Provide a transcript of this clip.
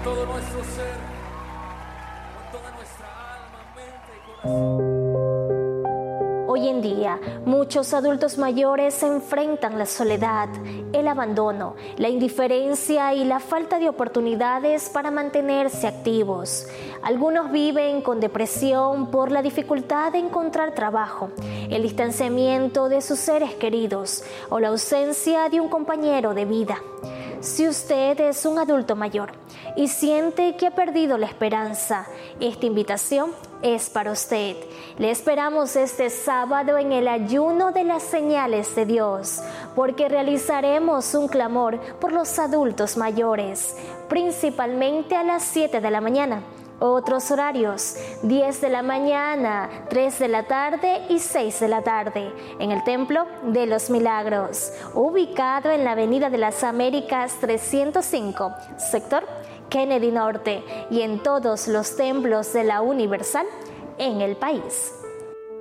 todo nuestro ser, con toda nuestra alma, mente y corazón. Hoy en día, muchos adultos mayores enfrentan la soledad, el abandono, la indiferencia y la falta de oportunidades para mantenerse activos. Algunos viven con depresión por la dificultad de encontrar trabajo, el distanciamiento de sus seres queridos o la ausencia de un compañero de vida. Si usted es un adulto mayor y siente que ha perdido la esperanza, esta invitación es para usted. Le esperamos este sábado en el ayuno de las señales de Dios, porque realizaremos un clamor por los adultos mayores, principalmente a las 7 de la mañana. Otros horarios, 10 de la mañana, 3 de la tarde y 6 de la tarde, en el Templo de los Milagros, ubicado en la Avenida de las Américas 305, sector Kennedy Norte, y en todos los templos de la Universal en el país.